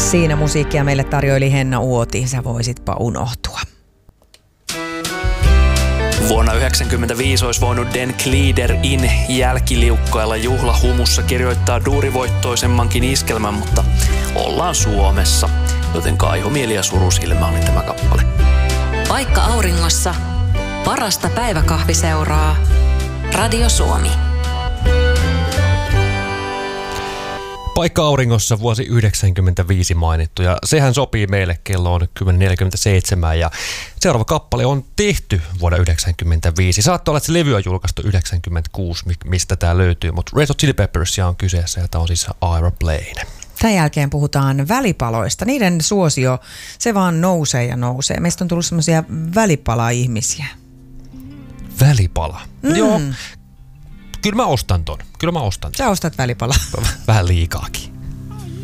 Siinä musiikkia meille tarjoili Henna Uoti, sä voisitpa unohtua. Vuonna 1995 olisi voinut Den Glider in jälkiliukkailla juhlahumussa kirjoittaa duurivoittoisemmankin iskelmän, mutta ollaan Suomessa, joten kaihomieli ja surusilmä oli tämä kappale. Paikka auringossa, parasta päiväkahviseuraa, Radio Suomi. Paikka auringossa vuosi 1995 mainittu ja sehän sopii meille, kello on 10.47 ja seuraava kappale on tehty vuonna 1995. Saattaa olla, että se levy on julkaistu 1996, mistä tämä löytyy, mutta Red Hot Chili Peppersia on kyseessä ja tämä on siis Aeroplane. Tämän jälkeen puhutaan välipaloista. Niiden suosio, se vaan nousee ja nousee. Meistä on tullut semmoisia välipala-ihmisiä. Välipala? Joo. Kyllä mä ostan ton. Sä ostat välipalaa. Vähän liikaakin.